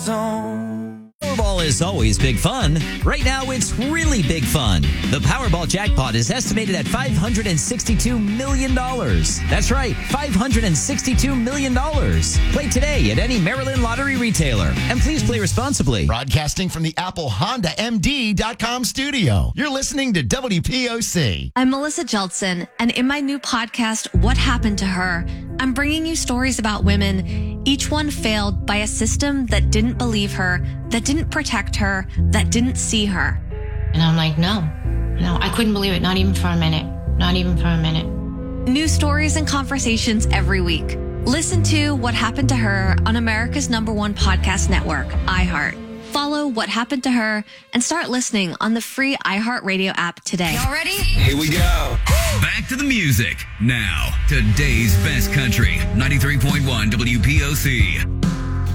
Powerball is always big fun. Right now, it's really big fun. The Powerball jackpot is estimated at $562 million. That's right, $562 million. Play today at any Maryland lottery retailer. And please play responsibly. Broadcasting from the Apple Honda MD.com studio. You're listening to WPOC. I'm Melissa Jeltsin, and in my new podcast, What Happened to Her, I'm bringing you stories about women, each one failed by a system that didn't believe her, that didn't protect her, that didn't see her. And I'm like, no, I couldn't believe it. Not even for a minute. Not even for a minute. New stories and conversations every week. Listen to What Happened to Her on America's #1 podcast network, iHeart. Follow What Happened to Her and start listening on the free iHeartRadio app today. Y'all ready? Here we go. Back to the music. Now, today's best country, 93.1 WPOC.